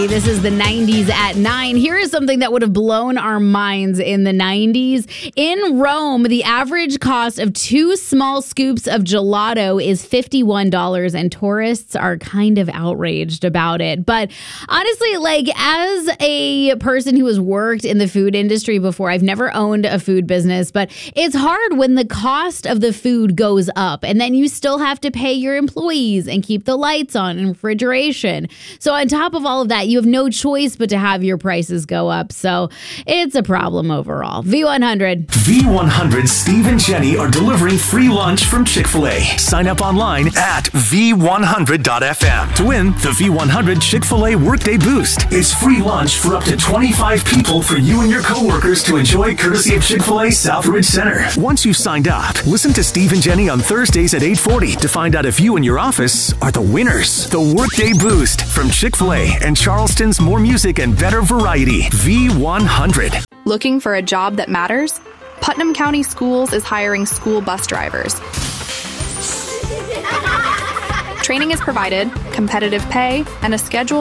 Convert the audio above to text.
This is the 90s at 9. Here is something that would have blown our minds in the 90s. In Rome, the average cost of 2 small scoops of gelato is $51, and tourists are kind of outraged about it. But honestly, as a person who has worked in the food industry before, I've never owned a food business, but it's hard when the cost of the food goes up, and then you still have to pay your employees and keep the lights on and refrigeration. So on top of all of that, you have no choice but to have your prices go up. So it's a problem overall. V100. V100 Steve and Jenny are delivering free lunch from Chick-fil-A. Sign up online at V100.fm to win the V100 Chick-fil-A Workday Boost. It's free lunch for up to 25 people for you and your coworkers to enjoy, courtesy of Chick-fil-A Southridge Center. Once you've signed up, listen to Steve and Jenny on Thursdays at 8:40 to find out if you and your office are the winners. The Workday Boost from Chick-fil-A and Charleston's more music and better variety. V100. Looking for a job that matters? Putnam County Schools is hiring school bus drivers. Training is provided, competitive pay, and a schedule